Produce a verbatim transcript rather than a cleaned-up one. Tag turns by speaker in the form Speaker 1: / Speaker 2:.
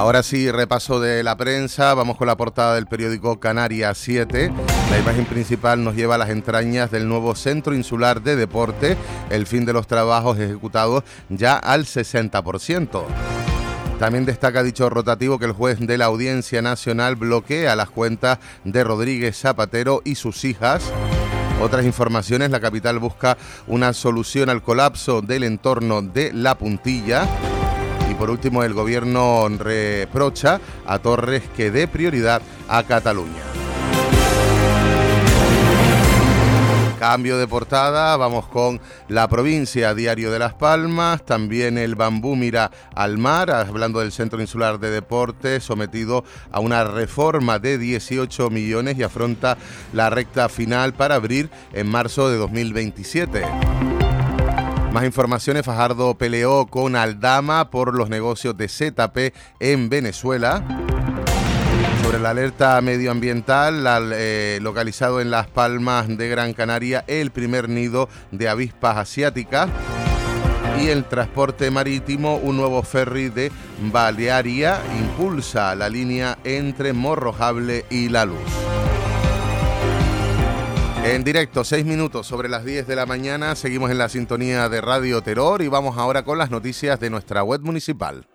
Speaker 1: Ahora sí, repaso de la prensa, vamos con la portada del periódico Canarias siete. La imagen principal nos lleva a las entrañas del nuevo Centro Insular de Deporte, el fin de los trabajos ejecutados ya al sesenta por ciento. También destaca dicho rotativo que el juez de la Audiencia Nacional bloquea las cuentas de Rodríguez Zapatero y sus hijas. Otras informaciones, la capital busca una solución al colapso del entorno de La Puntilla. Y por último, el gobierno reprocha a Torres que dé prioridad a Cataluña. Cambio de portada, vamos con La Provincia, Diario de Las Palmas, también el Bambú mira al mar, hablando del Centro Insular de Deportes, sometido a una reforma de dieciocho millones y afronta la recta final para abrir en marzo de dos mil veintisiete. Más informaciones, Fajardo peleó con Aldama por los negocios de Z P en Venezuela. Sobre la alerta medioambiental, la, eh, localizado en Las Palmas de Gran Canaria, el primer nido de avispas asiáticas. Y el transporte marítimo, un nuevo ferry de Balearia impulsa la línea entre Morrojable y La Luz. En directo, seis minutos sobre las diez de la mañana, seguimos en la sintonía de Radio Terror y vamos ahora con las noticias de nuestra web municipal.